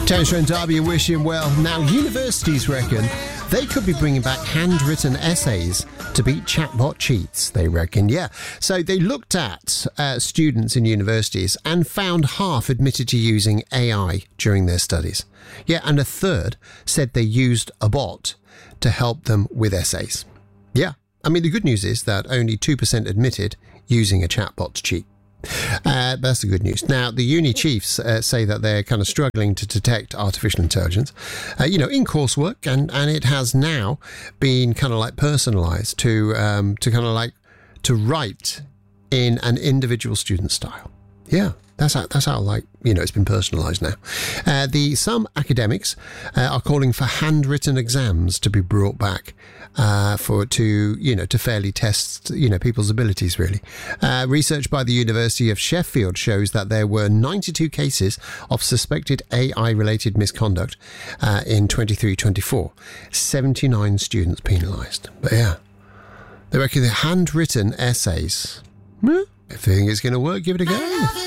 Terence and Darby wish him well. Now, universities reckon they could be bringing back handwritten essays to beat chatbot cheats, they reckon. Yeah. So they looked at students in universities and found half admitted to using AI during their studies. Yeah, and a third said they used a bot to help them with essays. Yeah. I mean, the good news is that only 2% admitted using a chatbot to cheat. That's the good news. Now, the uni chiefs say that they're kind of struggling to detect artificial intelligence, in coursework, and it has now been kind of like personalised to kind of like to write in an individual student style. Yeah. That's how like, it's been personalised now. Some academics are calling for handwritten exams to be brought back to fairly test, people's abilities, really. Research by the University of Sheffield shows that there were 92 cases of suspected AI-related misconduct in 23-24. 79 students penalised. But yeah, they reckon the handwritten essays, if you think it's going to work, give it a go.